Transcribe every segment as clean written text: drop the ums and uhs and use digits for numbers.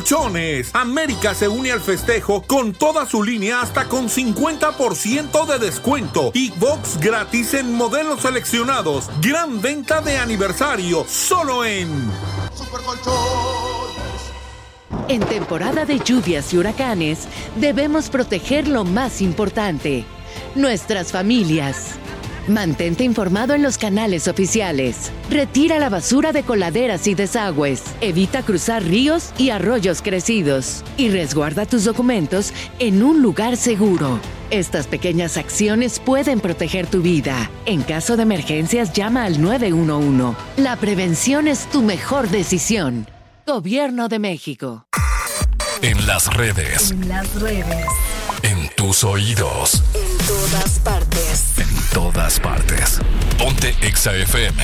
Colchones. América se une al festejo con toda su línea hasta con 50% de descuento y box gratis en modelos seleccionados. Gran venta de aniversario solo en Super Colchones. En temporada de lluvias y huracanes, debemos proteger lo más importante: nuestras familias. Mantente informado en los canales oficiales. Retira la basura de coladeras y desagües. Evita cruzar ríos y arroyos crecidos. Y resguarda tus documentos en un lugar seguro. Estas pequeñas acciones pueden proteger tu vida. En caso de emergencias, llama al 911. La prevención es tu mejor decisión. Gobierno de México. En las redes. En tus oídos. En todas partes. En todas partes. Ponte Exa FM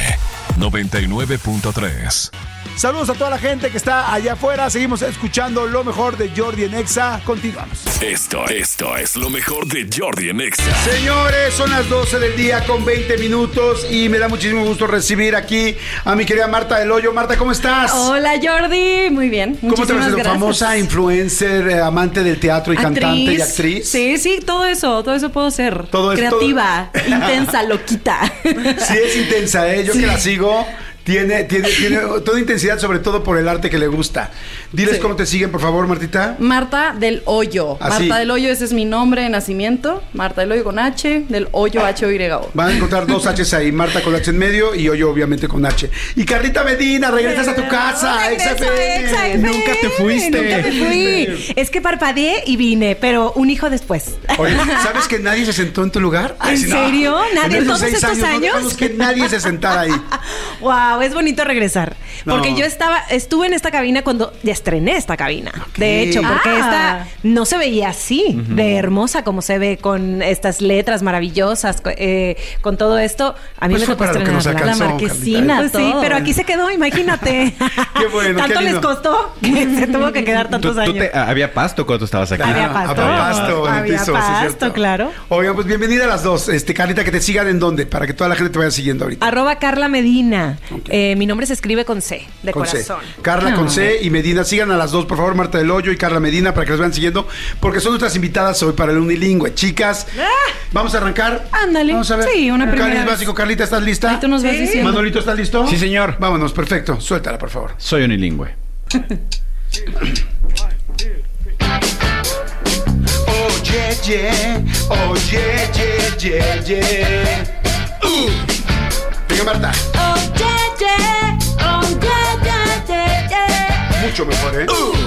99.3. Saludos a toda la gente que está allá afuera. Seguimos escuchando lo mejor de Jordi en Exa. Continuamos. Esto es lo mejor de Jordi en Exa. Señores, son las 12 del día con 20 minutos y me da muchísimo gusto recibir aquí a mi querida Marta del Hoyo. Marta, ¿cómo estás? Hola, Jordi. Muy bien. ¿Cómo te ves? Famosa influencer, amante del teatro y cantante y actriz. Sí, todo eso puedo ser. Todo es creativa, intensa, loquita. Sí, es intensa, ¿eh? Yo que la sigo. Tiene toda intensidad, sobre todo por el arte que le gusta. Diles cómo te siguen, por favor, Martita. Marta del Hoyo. Así. Marta del Hoyo, ese es mi nombre de nacimiento. Marta del Hoyo con H, del Hoyo H-O-Y-O. Van a encontrar dos H's ahí, Marta con H en medio y Hoyo obviamente con H. Y Carlita Medina, regresas a tu casa, Exa FM. Nunca te fuiste. Nunca me fui. Es que parpadeé y vine, pero un hijo después. Oye, ¿sabes que nadie se sentó en tu lugar? ¿En serio? ¿Nadie en todos estos años? No dejamos que nadie se sentara ahí. Wow, es bonito regresar. No. Porque yo estuve en esta cabina cuando ya estrené esta cabina. Ok. De hecho, porque esta no se veía así, de hermosa como se ve, con estas letras maravillosas, con todo esto. A mí Pues me fue tocó para lo que nos estrenarla. alcanzó, La marquesina, Pues sí, todo. pero aquí se quedó, imagínate. Qué bueno, Tanto qué les lindo. costó que se tuvo que quedar tantos años. Había pasto cuando estabas aquí. Había pasto. Había pasto en el Había piso, sí, pasto, cierto. claro. Oigan, pues bienvenida a las dos. Carlita, que te sigan en dónde, para que toda la gente te vaya siguiendo ahorita. @Carla Medina. Ok. Mi nombre se escribe con C, de Con C. corazón. Carla con C y Medina. Sigan a las dos, por favor, Marta del Hoyo y Carla Medina, para que las vayan siguiendo, porque son nuestras invitadas hoy para el Unilingüe. Chicas, vamos a arrancar. Ándale. Vamos a ver. Sí, una primera Cáliz vez. básico. Carlita, ¿estás lista? Ahí tú nos vas diciendo. Manolito, ¿estás listo? Sí, señor. Vámonos, perfecto. Suéltala, por favor. Soy unilingüe. Oh, yeah, yeah. Oh, yeah, yeah, yeah, yeah. Venga, Marta. Oh, yeah, yeah. Oh, yeah, yeah, yeah, yeah. Mucho mejor, ¿eh?